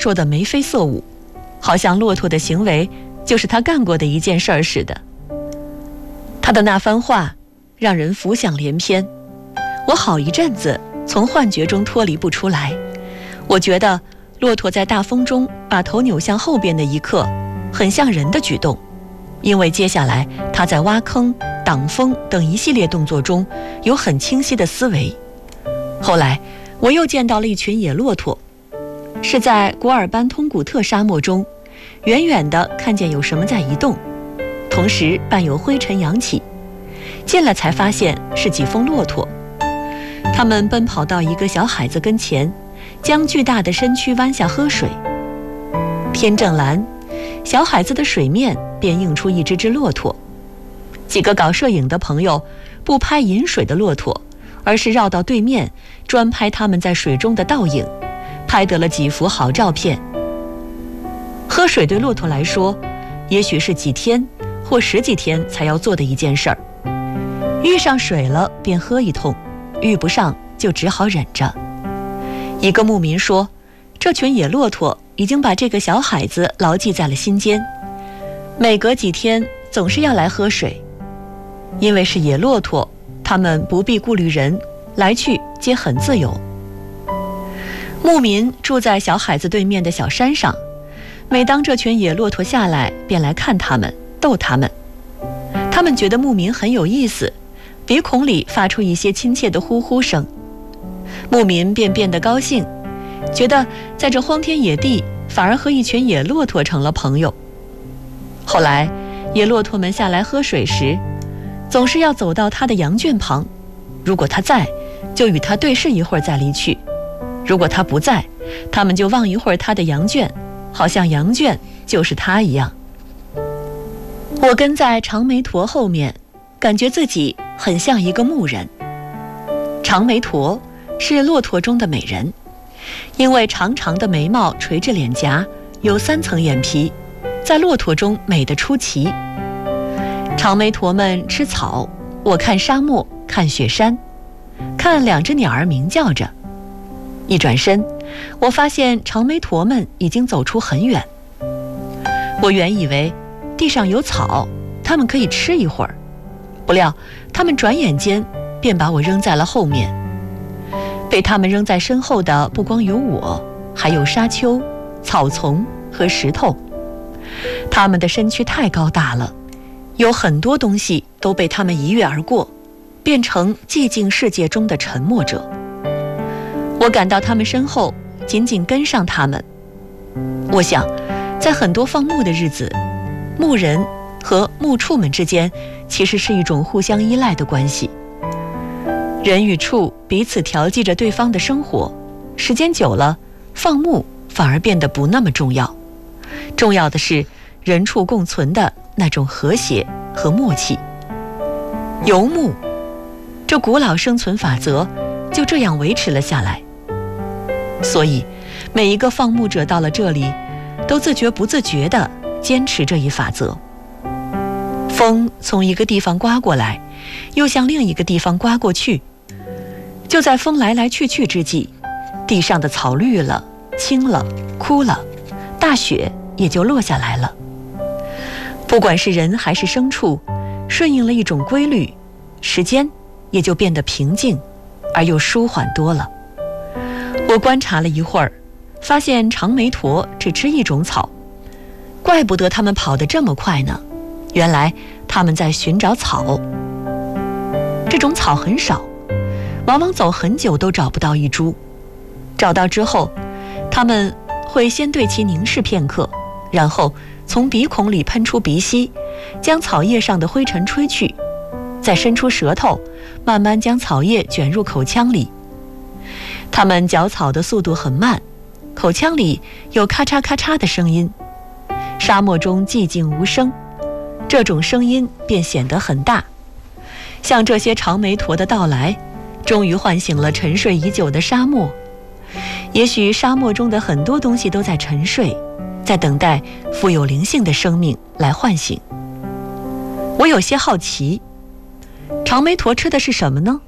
说的眉飞色舞，好像骆驼的行为就是他干过的一件事儿似的。他的那番话让人浮想联翩，我好一阵子从幻觉中脱离不出来。我觉得骆驼在大风中把头扭向后边的一刻，很像人的举动，因为接下来他在挖坑、挡风等一系列动作中有很清晰的思维。后来我又见到了一群野骆驼，是在古尔班通古特沙漠中，远远地看见有什么在移动，同时伴有灰尘扬起，近了才发现是几峰骆驼。他们奔跑到一个小孩子跟前，将巨大的身躯弯下喝水。天正蓝，小海子的水面便映出一只骆驼。几个搞摄影的朋友不拍饮水的骆驼，而是绕到对面专拍他们在水中的倒影，拍得了几幅好照片。喝水对骆驼来说，也许是几天或10几天才要做的一件事儿。遇上水了便喝一通，遇不上就只好忍着。一个牧民说，这群野骆驼已经把这个小孩子牢记在了心间，每隔几天总是要来喝水。因为是野骆驼，他们不必顾虑人，来去皆很自由。牧民住在小海子对面的小山上，每当这群野骆驼下来，便来看他们，逗他们。他们觉得牧民很有意思，鼻孔里发出一些亲切的呼呼声。牧民便变得高兴，觉得在这荒天野地反而和一群野骆驼成了朋友。后来野骆驼们下来喝水时，总是要走到他的羊圈旁，如果他在，就与他对视一会儿再离去；如果他不在，他们就望一会儿他的羊圈，好像羊圈就是他一样。我跟在长眉驼后面，感觉自己很像一个牧人。长眉驼是骆驼中的美人，因为长长的眉毛垂着脸颊，有3层眼皮，在骆驼中美得出奇。长眉驼们吃草，我看沙漠，看雪山，看2只鸟儿鸣叫着。一转身，我发现长眉驼们已经走出很远。我原以为地上有草，它们可以吃一会儿，不料它们转眼间便把我扔在了后面。被它们扔在身后的不光有我，还有沙丘、草丛和石头。它们的身躯太高大了，有很多东西都被它们一跃而过，变成寂静世界中的沉默者。我赶到它们身后，紧紧跟上它们。我想，在很多放牧的日子，牧人和牧畜们之间其实是一种互相依赖的关系。人与畜彼此调剂着对方的生活，时间久了，放牧反而变得不那么重要。重要的是人畜共存的那种和谐和默契。游牧，这古老生存法则就这样维持了下来。所以每一个放牧者到了这里，都自觉不自觉地坚持这一法则。风从一个地方刮过来，又向另一个地方刮过去，就在风来来去去之际，地上的草绿了、青了、枯了，大雪也就落下来了。不管是人还是牲畜，顺应了一种规律，时间也就变得平静而又舒缓多了。我观察了一会儿，发现长眉驼只吃一种草，怪不得它们跑得这么快呢，原来它们在寻找草。这种草很少，往往走很久都找不到一株。找到之后，它们会先对其凝视片刻，然后从鼻孔里喷出鼻息，将草叶上的灰尘吹去，再伸出舌头，慢慢将草叶卷入口腔里。它们嚼草的速度很慢，口腔里有咔嚓咔嚓的声音。沙漠中寂静无声，这种声音便显得很大。像这些长眉驼的到来，终于唤醒了沉睡已久的沙漠。也许沙漠中的很多东西都在沉睡，在等待富有灵性的生命来唤醒。我有些好奇，长眉驼吃的是什么呢？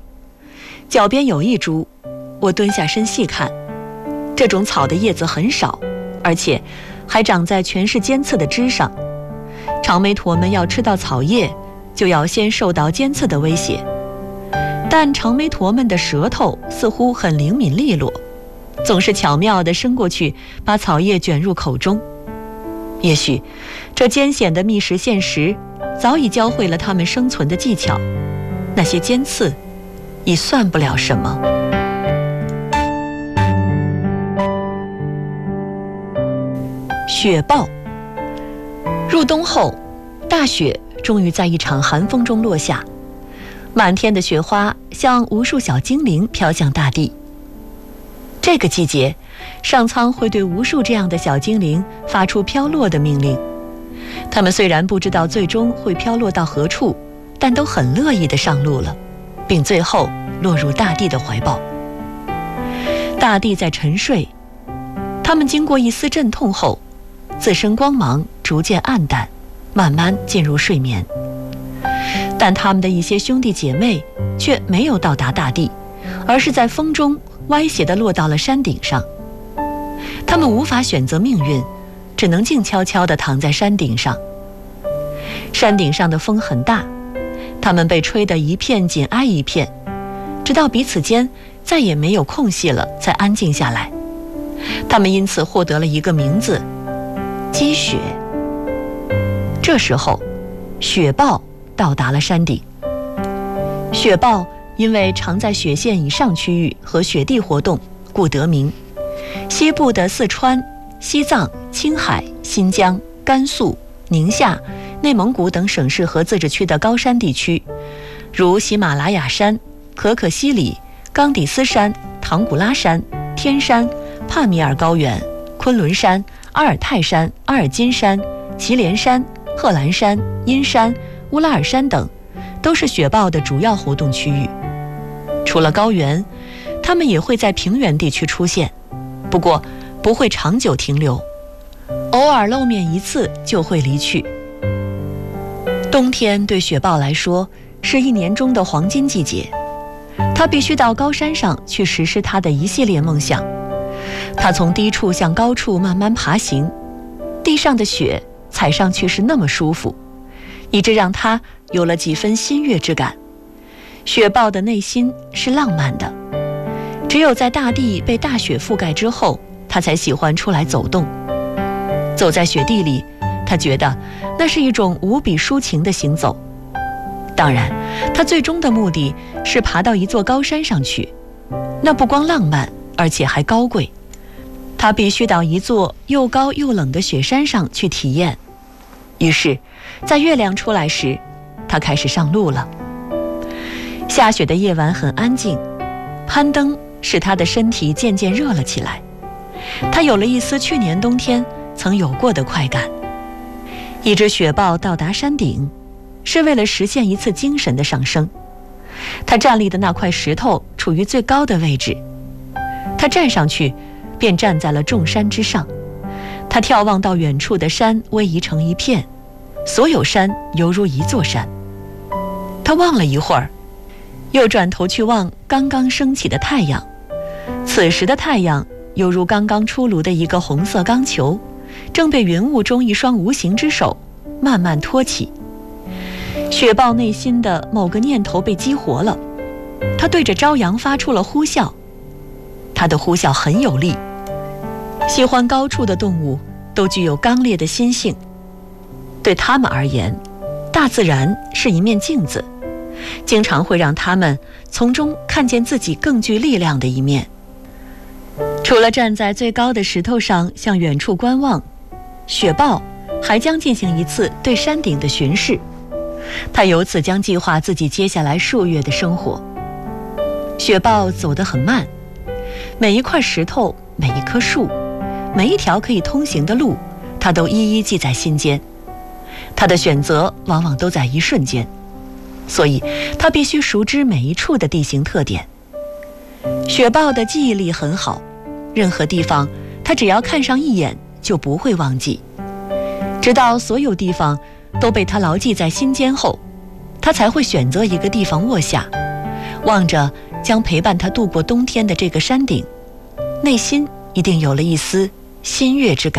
脚边有一株，我蹲下身细看，这种草的叶子很少， 而且还长在全是尖刺的枝上。长眉驼们要吃到草叶，就要先受到尖刺的威胁。但长眉驼们的舌头似乎很灵敏利落，总是巧妙地伸过去，把草叶卷入口中。也许这艰险的觅食现实早已教会了它们生存的技巧，那些尖刺已算不了什么。雪豹。入冬后，大雪终于在一场寒风中落下，满天的雪花像无数小精灵飘向大地。这个季节，上苍会对无数这样的小精灵发出飘落的命令。它们虽然不知道最终会飘落到何处，但都很乐意地上路了，并最后落入大地的怀抱。大地在沉睡，它们经过一丝阵痛后，自身光芒逐渐暗淡，慢慢进入睡眠。但他们的一些兄弟姐妹却没有到达大地，而是在风中歪斜地落到了山顶上。他们无法选择命运，只能静悄悄地躺在山顶上。山顶上的风很大，他们被吹得一片紧挨一片，直到彼此间再也没有空隙了，才安静下来。他们因此获得了一个名字——积雪。这时候，雪豹到达了山顶。雪豹因为常在雪线以上区域和雪地活动，故得名。西部的四川、西藏、青海、新疆、甘肃、宁夏、内蒙古等省市和自治区的高山地区，如喜马拉雅山、可可西里、冈底斯山、唐古拉山、天山、帕米尔高原、昆仑山、阿尔泰山、阿尔金山、祁连山、贺兰山、阴山、乌拉尔山等，都是雪豹的主要活动区域。除了高原，它们也会在平原地区出现，不过不会长久停留，偶尔露面一次就会离去。冬天对雪豹来说是一年中的黄金季节，它必须到高山上去实施它的一系列梦想。它从低处向高处慢慢爬行，地上的雪踩上去是那么舒服，以致让它有了几分新悦之感。雪豹的内心是浪漫的，只有在大地被大雪覆盖之后，它才喜欢出来走动。走在雪地里，它觉得那是一种无比抒情的行走。当然，它最终的目的是爬到一座高山上去，那不光浪漫，而且还高贵。它必须到一座又高又冷的雪山上去体验。于是，在月亮出来时，它开始上路了。下雪的夜晚很安静，攀登使它的身体渐渐热了起来。它有了一丝去年冬天曾有过的快感。一只雪豹到达山顶，是为了实现一次精神的上升。它站立的那块石头处于最高的位置，它站上去便站在了众山之上。它眺望到远处的山逶迤成一片，所有山犹如一座山。它望了一会儿，又转头去望刚刚升起的太阳。此时的太阳犹如刚刚出炉的一个红色钢球，正被云雾中一双无形之手慢慢托起。雪豹内心的某个念头被激活了，它对着朝阳发出了呼啸。它的呼啸很有力。喜欢高处的动物都具有刚烈的心性，对它们而言，大自然是一面镜子，经常会让它们从中看见自己更具力量的一面。除了站在最高的石头上向远处观望，雪豹还将进行一次对山顶的巡视。它由此将计划自己接下来数月的生活。雪豹走得很慢，每一块石头，每一棵树，每一条可以通行的路，它都一一记在心间。它的选择往往都在一瞬间，所以它必须熟知每一处的地形特点。雪豹的记忆力很好，任何地方它只要看上一眼就不会忘记，直到所有地方都被它牢记在心间后，它才会选择一个地方卧下，望着将陪伴它度过冬天的这个山顶，内心一定有了一丝新月之感。